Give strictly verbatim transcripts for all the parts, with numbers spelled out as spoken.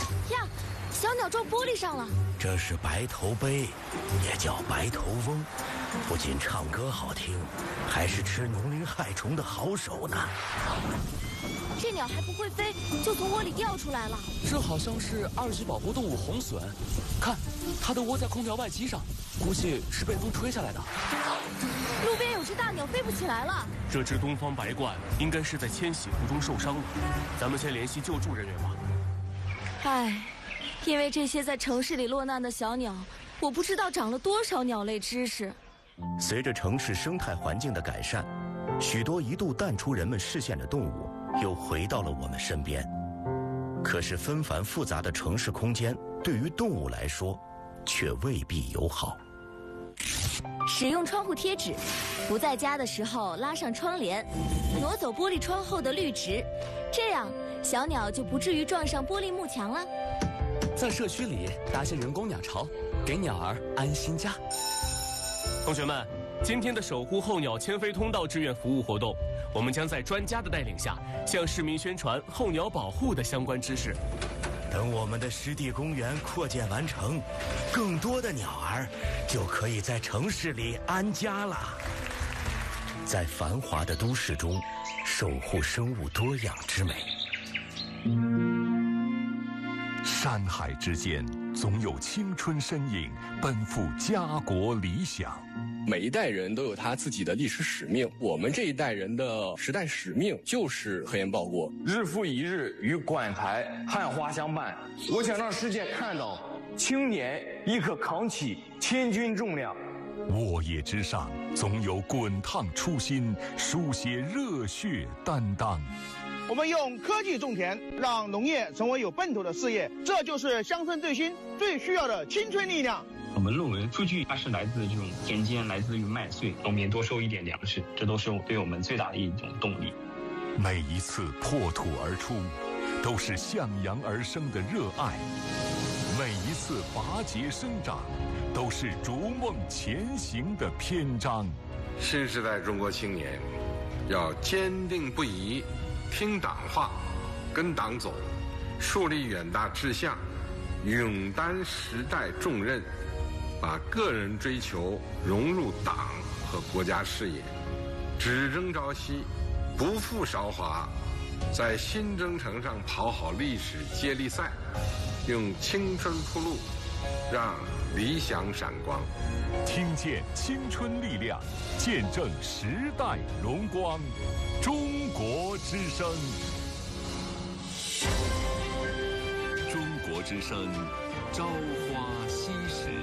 呀，小鸟撞玻璃上了。 这是白头鹎，也叫白头翁，不仅唱歌好听，还是吃农林害虫的好手呢。 这鸟还不会飞，就从窝里掉出来了。 这好像是二级保护动物红隼，看，它都窝在空调外机上，估计是被风吹下来的。 路边有只大鸟飞不起来了。 这只东方白鹳应该是在迁徙途中受伤了，咱们先联系救助人员吧。 唉，因为这些在城市里落难的小鸟，我不知道长了多少鸟类知识。 随着城市生态环境的改善，许多一度淡出人们视线的动物又回到了我们身边。可是纷繁复杂的城市空间对于动物来说却未必友好。 使用窗户贴纸，不在家的时候拉上窗帘，挪走玻璃窗后的绿植，这样小鸟就不至于撞上玻璃幕墙了。 在社区里搭些人工鸟巢，给鸟儿安心家。 同学们，今天的守护候鸟迁飞通道志愿服务活动，我们将在专家的带领下，向市民宣传候鸟保护的相关知识。 等我们的湿地公园扩建完成，更多的鸟儿就可以在城市里安家了。在繁华的都市中，守护生物多样之美。 山海之间，总有青春身影奔赴家国理想。 每一代人都有他自己的历史使命，我们这一代人的时代使命就是核烟报国。 日复一日与馆台汉花相伴，我想让世界看到青年亦可扛起千钧重量。 沃野之上，总有滚烫初心，书写热血担当。 我们用科技种田，让农业成为有奔头的事业，这就是乡村振兴最需要的青春力量。 我们论文数据它是来自这种田间，来自于麦穗，农民多收一点粮食，这都是对我们最大的一种动力。 每一次破土而出，都是向阳而生的热爱；每一次拔节生长，都是逐梦前行的篇章。 新时代中国青年要坚定不移听党话，跟党走，树立远大志向，勇担时代重任，把个人追求融入党和国家事业，只争朝夕，不负韶华，在新征程上跑好历史接力赛，用青春铺路，让理想闪光。 听见青春力量，见证时代荣光。中国之声， 中国之声，朝花夕拾。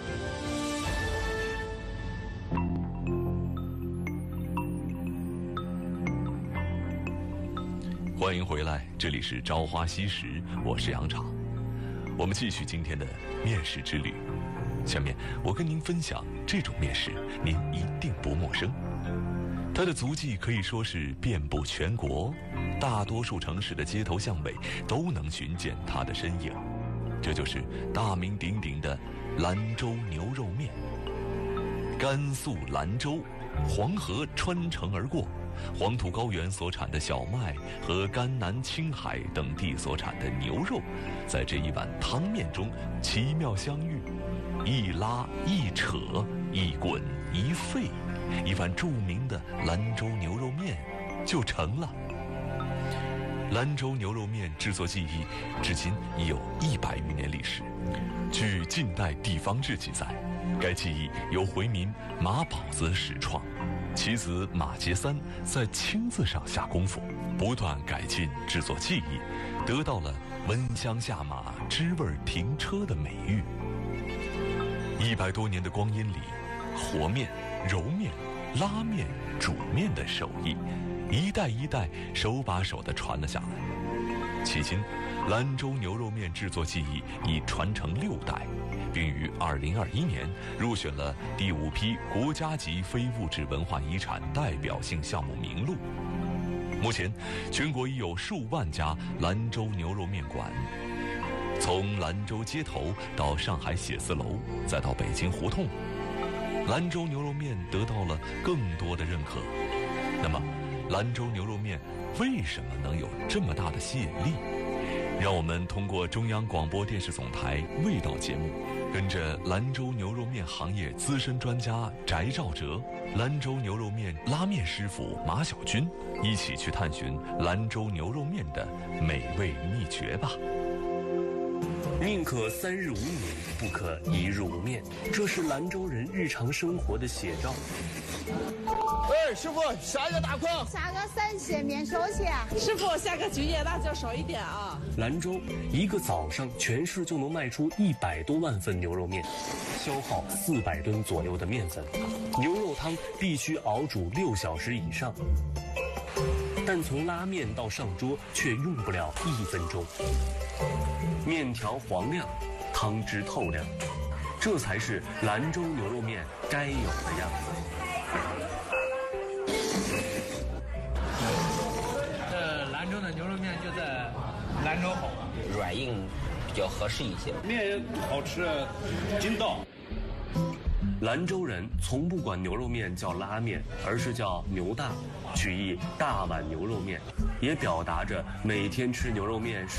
欢迎回来，这里是朝花夕拾，我是杨昶。我们继续今天的面食之旅。下面我跟您分享这种面食，您一定不陌生。它的足迹可以说是遍布全国，大多数城市的街头巷尾都能寻见它的身影。这就是大名鼎鼎的兰州牛肉面。甘肃兰州，黄河穿城而过，黄土高原所产的小麦和甘南、青海等地所产的牛肉，在这一碗汤面中奇妙相遇，一拉一扯，一滚一沸，一碗著名的兰州牛肉面就成了。兰州牛肉面制作技艺至今已有一百余年历史。据近代地方志记载，该技艺由回民马宝子始创，其子马杰三在青字上下功夫，不断改进制作技艺，得到了闻香下马、知味停车的美誉。一百多年的光阴里，和面、揉面、拉面、煮面的手艺，一代一代手把手地传了下来。迄今，兰州牛肉面制作技艺已传承六代，并于二零二一年入选了第五批国家级非物质文化遗产代表性项目名录。目前，全国已有数万家兰州牛肉面馆，从兰州街头到上海写字楼，再到北京胡同，兰州牛肉面得到了更多的认可。那么，兰州牛肉面为什么能有这么大的吸引力？ 让我们通过中央广播电视总台味道节目，跟着兰州牛肉面行业资深专家翟兆哲、兰州牛肉面拉面师傅马小军，一起去探寻兰州牛肉面的美味秘诀吧。 宁可三日无米，不可一日无面，这是兰州人日常生活的写照。 哎，师傅，下一个大筐， 下个三鲜面手去。 师傅，下个菌叶辣椒少一点啊。 兰州一个早上，全市就能卖出一百多万份牛肉面，消耗四百吨左右的面粉，牛肉汤必须熬煮六小时以上。但从拉面到上桌却用不了一分钟。面条黄亮，汤汁透亮，这才是兰州牛肉面该有的样子。 这兰州的牛肉面就在兰州好， 软硬比较合适一些， 面好吃，筋道。 兰州人从不管牛肉面叫拉面，而是叫牛大，取意大碗牛肉面，也表达着每天吃牛肉面